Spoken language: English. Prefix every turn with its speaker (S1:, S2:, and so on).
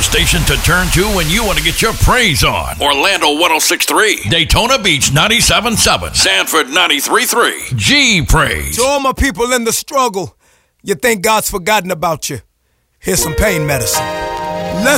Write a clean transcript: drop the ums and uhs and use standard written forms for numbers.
S1: station to turn to when you want to get your praise on. Orlando 106.3, Daytona Beach 97.7, Sanford 93.3. G Praise.
S2: To all my people in the struggle, you think God's forgotten about you. Here's some pain medicine.